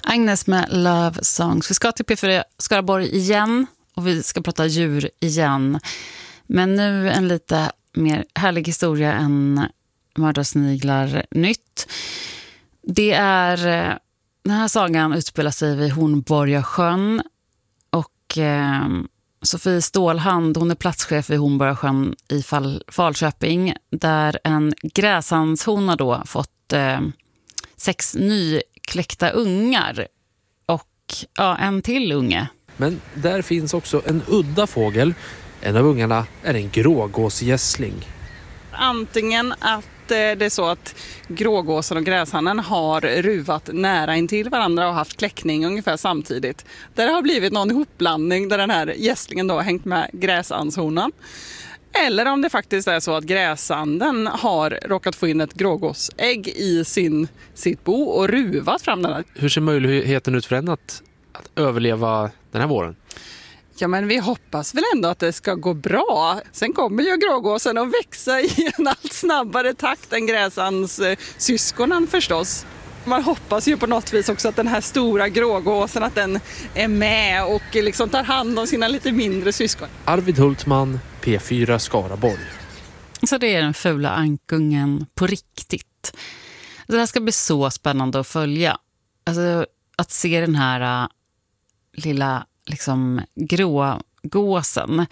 Agnes med Love Songs. Vi ska till P4 Skaraborg igen och vi ska prata djur igen. Men nu en lite mer härlig historia än mördarsniglar nytt. Det är, den här sagan utspelar sig vid Hornborgasjön och Sofie Stålhand, hon är platschef vid Hornborgasjön i Falköping, där en gräsandshona då fått 6 nykläckta ungar och en till unge. Men där finns också en udda fågel. En av ungarna är en grågåsgässling. Antingen att det är så att grågåsen och gräshannen har ruvat nära intill varandra och haft kläckning ungefär samtidigt. Där det har blivit någon ihopblandning där den här gässlingen då har hängt med gräsandshonan. Eller om det faktiskt är så att gräsanden har råkat få in ett grågåsägg i sitt bo och ruvat fram den här. Hur ser möjligheten ut för den att överleva den här våren? Ja, men vi hoppas väl ändå att det ska gå bra. Sen kommer ju grågåsen att växa i en allt snabbare takt än gräsans syskonen förstås. Man hoppas ju på något vis också att den här stora grågåsen, att den är med och liksom tar hand om sina lite mindre syskon. Arvid Hultman, P4 Skaraborg. Så det är den fula ankungen på riktigt. Det här ska bli så spännande att följa. Alltså att se den här lilla liksom grågåsen.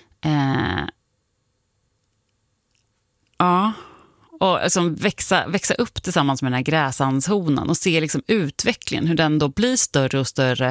Och liksom växa upp tillsammans med den här gräsandshonan och se liksom utvecklingen, hur den då blir större och större